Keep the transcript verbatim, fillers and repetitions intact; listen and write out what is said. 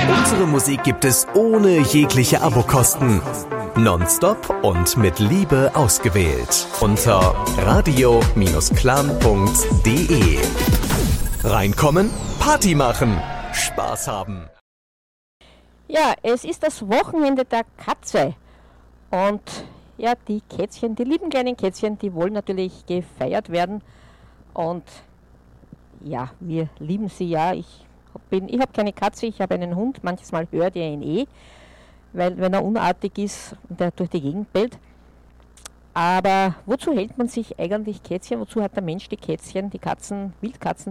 Unsere Musik gibt es ohne jegliche Abokosten. Nonstop und mit Liebe ausgewählt. Unter radio Bindestrich clan Punkt de. Reinkommen, Party machen, Spaß haben. Ja, es ist das Wochenende der Katze. Und ja, die Kätzchen, die lieben kleinen Kätzchen, die wollen natürlich gefeiert werden. Und ja, wir lieben sie ja. Ich bin, ich habe keine Katze, ich habe einen Hund. Manches Mal hört ihr ihn eh, weil wenn er unartig ist und er durch die Gegend bellt. Aber wozu hält man sich eigentlich Kätzchen? Wozu hat der Mensch die Kätzchen, die Katzen, Wildkatzen